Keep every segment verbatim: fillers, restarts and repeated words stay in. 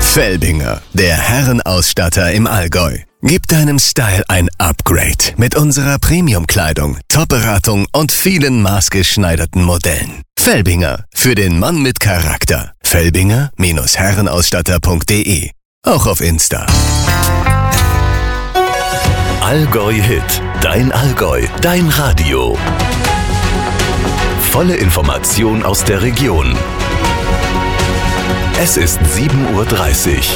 Felbinger, der Herrenausstatter im Allgäu. Gib deinem Style ein Upgrade mit unserer Premium-Kleidung, Top-Beratung und vielen maßgeschneiderten Modellen. Felbinger, für den Mann mit Charakter. Felbinger Herrenausstatter punkt de. Auch auf Insta. Allgäu Hit, dein Allgäu, dein Radio. Volle Information aus der Region. Es ist sieben Uhr dreißig.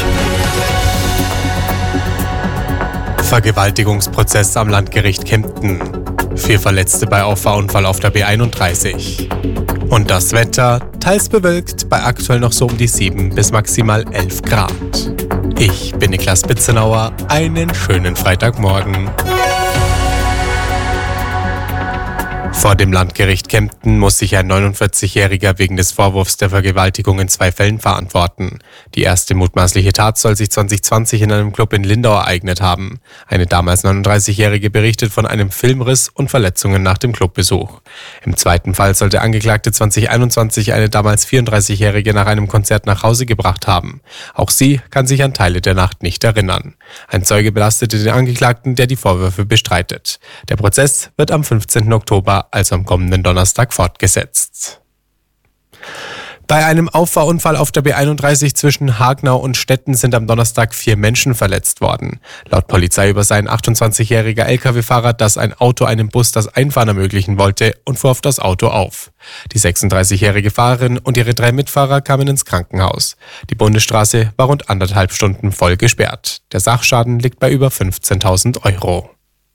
Vergewaltigungsprozess am Landgericht Kempten. Vier Verletzte bei Auffahrunfall auf der B einunddreißig. Und das Wetter, teils bewölkt, bei aktuell noch so um die sieben bis maximal elf Grad. Ich bin Niklas Bitzenauer, einen schönen Freitagmorgen. Vor dem Landgericht Kempten muss sich ein neunundvierzigjähriger wegen des Vorwurfs der Vergewaltigung in zwei Fällen verantworten. Die erste mutmaßliche Tat soll sich zwanzig zwanzig in einem Club in Lindau ereignet haben. Eine damals neununddreißigjährige berichtet von einem Filmriss und Verletzungen nach dem Clubbesuch. Im zweiten Fall soll der Angeklagte zwanzig einundzwanzig eine damals vierunddreißigjährige nach einem Konzert nach Hause gebracht haben. Auch sie kann sich an Teile der Nacht nicht erinnern. Ein Zeuge belastete den Angeklagten, der die Vorwürfe bestreitet. Der Prozess wird am fünfzehnten Oktober, also am kommenden Donnerstag, fortgesetzt. Bei einem Auffahrunfall auf der B einunddreißig zwischen Hagnau und Stetten sind am Donnerstag vier Menschen verletzt worden. Laut Polizei übersah ein achtundzwanzigjähriger L K W-Fahrer, dass ein Auto einem Bus das Einfahren ermöglichen wollte, und fuhr auf das Auto auf. Die sechsunddreißigjährige Fahrerin und ihre drei Mitfahrer kamen ins Krankenhaus. Die Bundesstraße war rund anderthalb Stunden voll gesperrt. Der Sachschaden liegt bei über fünfzehntausend Euro.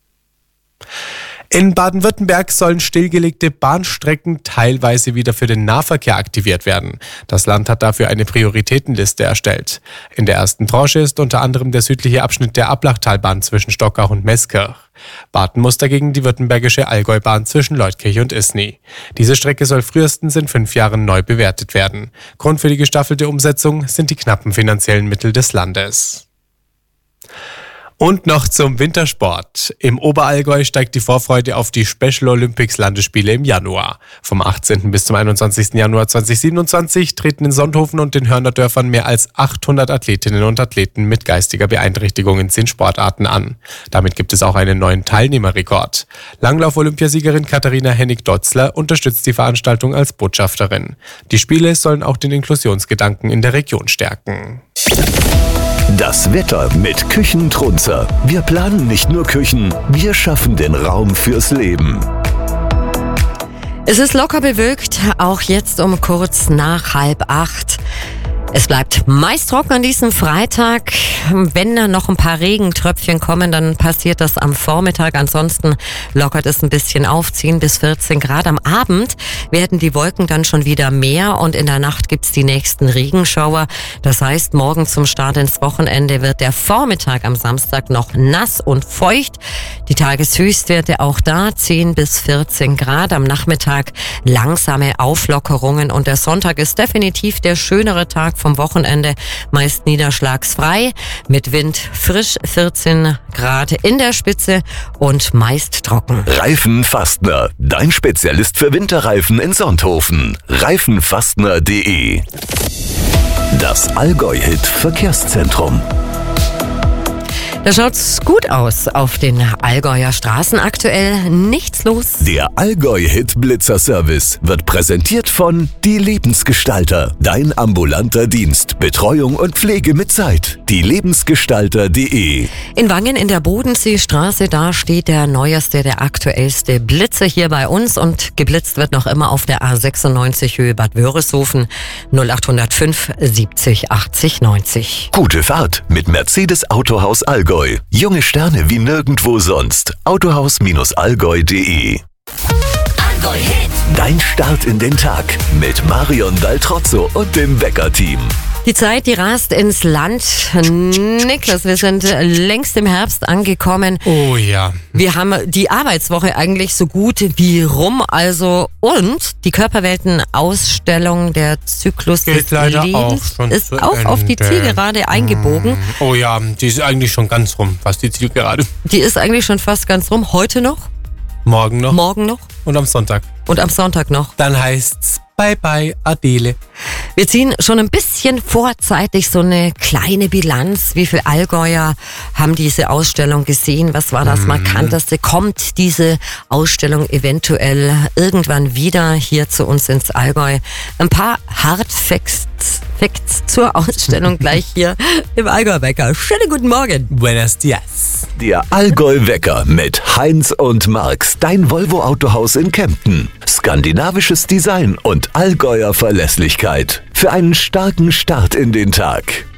In Baden-Württemberg sollen stillgelegte Bahnstrecken teilweise wieder für den Nahverkehr aktiviert werden. Das Land hat dafür eine Prioritätenliste erstellt. In der ersten Tranche ist unter anderem der südliche Abschnitt der Ablachtalbahn zwischen Stockach und Meßkirch. Warten muss dagegen die württembergische Allgäubahn zwischen Leutkirch und Isny. Diese Strecke soll frühestens in fünf Jahren neu bewertet werden. Grund für die gestaffelte Umsetzung sind die knappen finanziellen Mittel des Landes. Und noch zum Wintersport. Im Oberallgäu steigt die Vorfreude auf die Special Olympics Landesspiele im Januar. Vom achtzehnten bis zum einundzwanzigsten Januar zweitausendsiebenundzwanzig treten in Sonthofen und den Hörner Dörfern mehr als achthundert Athletinnen und Athleten mit geistiger Beeinträchtigung in zehn Sportarten an. Damit gibt es auch einen neuen Teilnehmerrekord. Langlauf-Olympiasiegerin Katharina Hennig-Dotzler unterstützt die Veranstaltung als Botschafterin. Die Spiele sollen auch den Inklusionsgedanken in der Region stärken. Das Wetter mit Küchentrunzer. Wir planen nicht nur Küchen, wir schaffen den Raum fürs Leben. Es ist locker bewölkt, auch jetzt um kurz nach halb acht. Es bleibt meist trocken an diesem Freitag. Wenn da noch ein paar Regentröpfchen kommen, dann passiert das am Vormittag. Ansonsten lockert es ein bisschen auf, zehn bis vierzehn Grad. Am Abend werden die Wolken dann schon wieder mehr und in der Nacht gibt's die nächsten Regenschauer. Das heißt, morgen zum Start ins Wochenende wird der Vormittag am Samstag noch nass und feucht. Die Tageshöchstwerte auch da zehn bis vierzehn Grad. Am Nachmittag langsame Auflockerungen und der Sonntag ist definitiv der schönere Tag vom Wochenende, meist niederschlagsfrei, mit Wind frisch vierzehn Grad in der Spitze und meist trocken. Reifenfastner, dein Spezialist für Winterreifen in Sonthofen. Reifenfastner punkt de. Das Allgäu-Hit Verkehrszentrum. Da schaut's gut aus auf den Allgäuer Straßen. Aktuell nichts los. Der Allgäu-Hit Blitzer-Service wird präsentiert von Die Lebensgestalter. Dein ambulanter Dienst. Betreuung und Pflege mit Zeit. Die Lebensgestalter punkt de. In Wangen in der Bodenseestraße, da steht der neueste, der aktuellste Blitzer hier bei uns und geblitzt wird noch immer auf der A sechsundneunzig Höhe Bad Wörishofen null acht null fünf siebzig achtzig neunzig. Gute Fahrt mit Mercedes Autohaus Allgäu. Junge Sterne wie nirgendwo sonst. Autohaus Allgäu punkt de. Allgäu Hit. Dein Start in den Tag mit Marion Daltrozzo und dem Wecker-Team. Die Zeit, die rast ins Land. Niklas, wir sind längst im Herbst angekommen. Oh ja. Wir haben die Arbeitswoche eigentlich so gut wie rum. Also und die Körperwelten-Ausstellung der Zyklus Geht des leider Lebens auch schon ist zu auch Ende. auf die Zielgerade eingebogen. Oh ja, die ist eigentlich schon ganz rum. Was die Zielgerade? Die ist eigentlich schon fast ganz rum. Heute noch, Morgen noch morgen noch und am Sonntag. und am Sonntag noch. Dann heißt's Bye bye, Adele. Wir ziehen schon ein bisschen vorzeitig so eine kleine Bilanz. Wie viele Allgäuer haben diese Ausstellung gesehen? Was war das Markanteste? Kommt diese Ausstellung eventuell irgendwann wieder hier zu uns ins Allgäu? Ein paar Hardfacts Facts zur Ausstellung gleich hier im Allgäu-Wecker. Schönen guten Morgen. Buenos dias. Der Allgäu-Wecker mit Heinz und Marx, dein Volvo-Autohaus in Kempten. Skandinavisches Design und Allgäuer Verlässlichkeit für einen starken Start in den Tag.